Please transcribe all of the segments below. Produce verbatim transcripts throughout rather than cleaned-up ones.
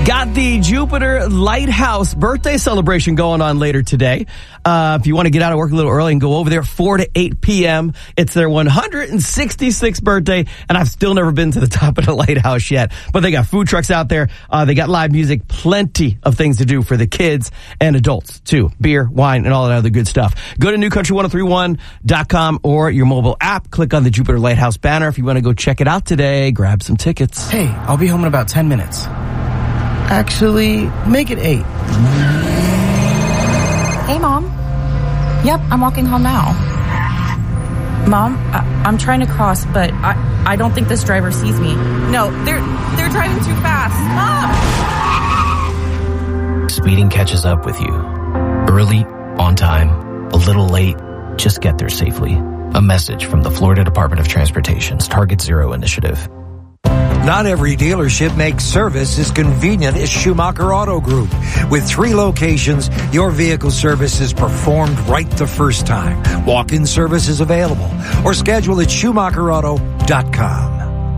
Got the Jupiter Lighthouse birthday celebration going on later today. Uh, if you want to get out of work a little early and go over there, four to eight p.m. It's their one hundred sixty-sixth birthday, and I've still never been to the top of the lighthouse yet. But they got food trucks out there. Uh, they got live music, plenty of things to do for the kids and adults, too. Beer, wine, and all that other good stuff. Go to new country ten thirty-one dot com or your mobile app. Click on the Jupiter Lighthouse banner. If you want to go check it out today, grab some tickets. Hey, I'll be home in about ten minutes. Actually, make it eight. Hey, Mom. Yep, I'm walking home now. Mom, I- I'm trying to cross, but I-, I don't think this driver sees me. No, they're they're driving too fast. Mom! Speeding catches up with you. Early, on time, a little late, just get there safely. A message from the Florida Department of Transportation's Target Zero initiative. Not every dealership makes service as convenient as Schumacher Auto Group. With three locations, your vehicle service is performed right the first time. Walk-in service is available or schedule at Schumacher Auto dot com.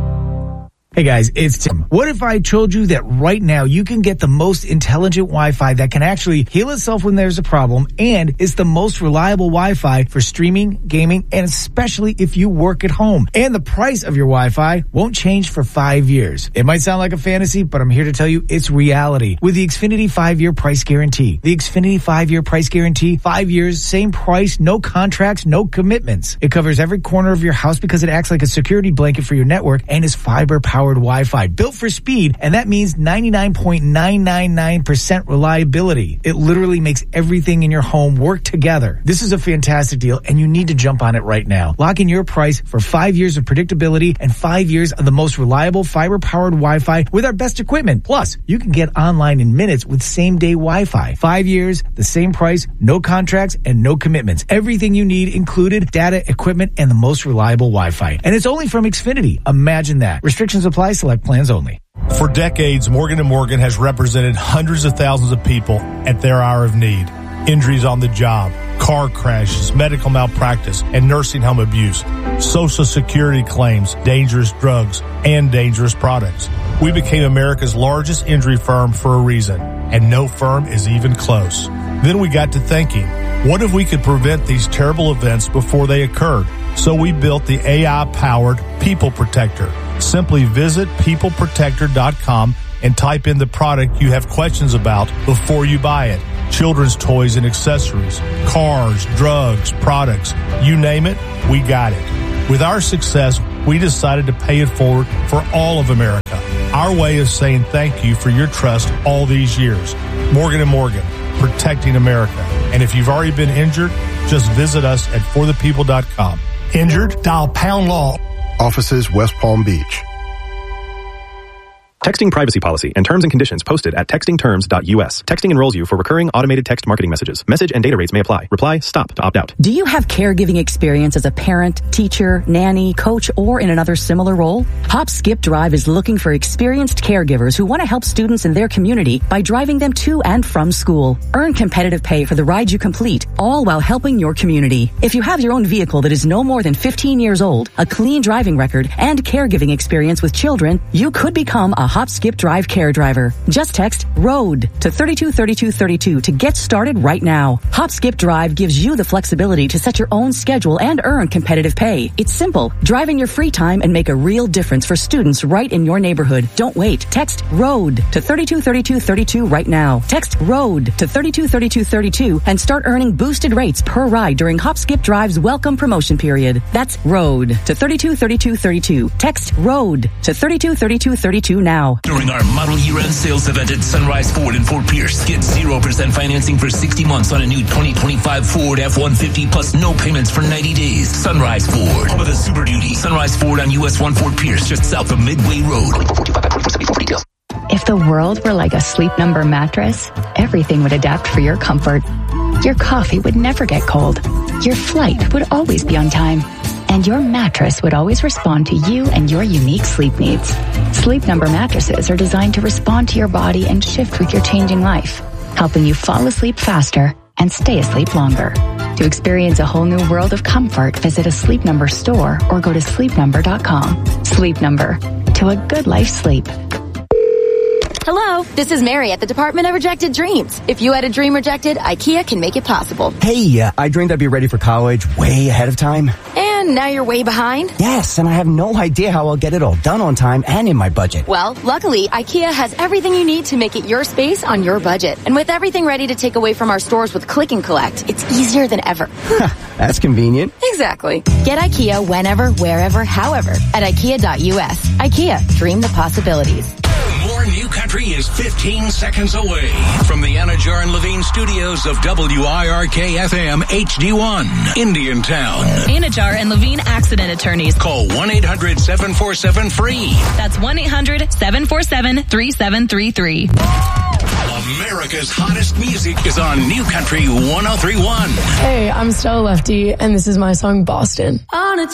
Hey guys, it's Tim. What if I told you that right now you can get the most intelligent Wi-Fi that can actually heal itself when there's a problem, and it's the most reliable Wi-Fi for streaming, gaming, and especially if you work at home. And the price of your Wi-Fi won't change for five years. It might sound like a fantasy, but I'm here to tell you it's reality. With the Xfinity five-year price guarantee. The Xfinity five-year price guarantee, five years, same price, no contracts, no commitments. It covers every corner of your house because it acts like a security blanket for your network and is fiber-powered Wi-Fi, built for speed, and that means ninety-nine point nine nine nine percent reliability. It literally makes everything in your home work together. This is a fantastic deal, and you need to jump on it right now. Lock in your price for five years of predictability and five years of the most reliable fiber-powered Wi-Fi with our best equipment. Plus, you can get online in minutes with same-day Wi-Fi. Five years, the same price, no contracts, and no commitments. Everything you need included, data, equipment, and the most reliable Wi-Fi. And it's only from Xfinity. Imagine that. Restrictions apply. Select plans only. For decades, Morgan and Morgan has represented hundreds of thousands of people at their hour of need. Injuries on the job, car crashes, medical malpractice, and nursing home abuse, Social Security claims, dangerous drugs, and dangerous products. We became America's largest injury firm for a reason, and no firm is even close. Then we got to thinking, what if we could prevent these terrible events before they occurred? So we built the A I-powered People Protector. Simply visit people protector dot com and type in the product you have questions about before you buy it. Children's toys and accessories, cars, drugs, products, you name it, we got it. With our success, we decided to pay it forward for all of America. Our way of saying thank you for your trust all these years. Morgan and Morgan, protecting America. And if you've already been injured, just visit us at for the people dot com. Injured? Dial pound law. Offices, West Palm Beach. Texting privacy policy and terms and conditions posted at texting terms dot U S. Texting enrolls you for recurring automated text marketing messages. Message and data rates may apply. Reply STOP to opt out. Do you have caregiving experience as a parent, teacher, nanny, coach, or in another similar role? Hop Skip Drive is looking for experienced caregivers who want to help students in their community by driving them to and from school. Earn competitive pay for the ride you complete, all while helping your community. If you have your own vehicle that is no more than fifteen years old, a clean driving record, and caregiving experience with children, you could become a Hop Skip Drive care driver. Just text ROAD to thirty-two thirty-two thirty-two to get started right now. Hop Skip Drive gives you the flexibility to set your own schedule and earn competitive pay. It's simple. Drive in your free time and make a real difference for students right in your neighborhood. Don't wait. Text ROAD to thirty-two thirty-two thirty-two right now. Text ROAD to thirty-two thirty-two thirty-two and start earning boosted rates per ride during Hop Skip Drive's welcome promotion period. That's ROAD to thirty-two thirty-two thirty-two. Text ROAD to thirty-two thirty-two thirty-two now. During our model year-end sales event at Sunrise Ford in Fort Pierce, get zero percent financing for sixty months on a new twenty twenty-five Ford F one fifty plus no payments for ninety days. Sunrise Ford, home of the Super Duty. Sunrise Ford on U S one Fort Pierce, just south of Midway Road. If the world were like a Sleep Number mattress, everything would adapt for your comfort. Your coffee would never get cold. Your flight would always be on time. And your mattress would always respond to you and your unique sleep needs. Sleep Number mattresses are designed to respond to your body and shift with your changing life, helping you fall asleep faster and stay asleep longer. To experience a whole new world of comfort, visit a Sleep Number store or go to sleep number dot com. Sleep Number, to a good life sleep. Hello, Hello, this is Mary at the Department of Rejected Dreams. If you had a dream rejected, IKEA can make it possible. Hey, uh, I dreamed I'd be ready for college way ahead of time. And now you're way behind? Yes, and I have no idea how I'll get it all done on time and in my budget. Well, luckily, IKEA has everything you need to make it your space on your budget. And with everything ready to take away from our stores with Click and Collect, it's easier than ever. That's convenient. Exactly. Get IKEA whenever, wherever, however at IKEA dot U S. IKEA, dream the possibilities. More New Country is fifteen seconds away from the Anajar and Levine studios of W I R K F M H D one, Indiantown. Anajar and Levine accident attorneys. Call one eight hundred seven four seven free. That's one eight hundred seven four seven three seven three three. America's hottest music is on New Country one oh three point one. Hey, I'm Stella Lefty, and this is my song Boston. On a